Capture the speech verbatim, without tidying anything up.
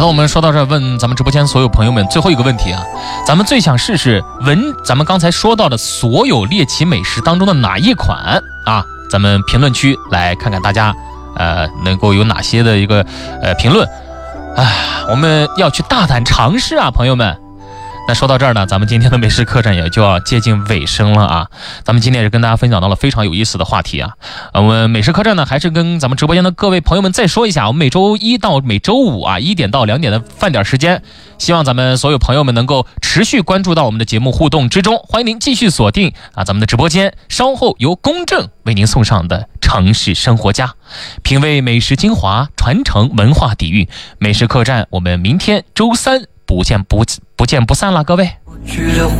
好的，我们说到这儿，问咱们直播间所有朋友们最后一个问题啊，咱们最想试试闻咱们刚才说到的所有猎奇美食当中的哪一款啊？咱们评论区来看看大家呃能够有哪些的一个呃评论。哎，我们要去大胆尝试啊，朋友们。那说到这儿呢，咱们今天的美食客栈也就要接近尾声了啊。咱们今天也是跟大家分享到了非常有意思的话题啊。呃我们美食客栈呢，还是跟咱们直播间的各位朋友们再说一下，我们每周一到每周五啊，一点到两点的饭点时间，希望咱们所有朋友们能够持续关注到我们的节目互动之中。欢迎您继续锁定啊咱们的直播间，稍后由公正为您送上的城市生活家，品味美食精华，传承文化底蕴。美食客栈，我们明天周三不见不不见不散了，各位。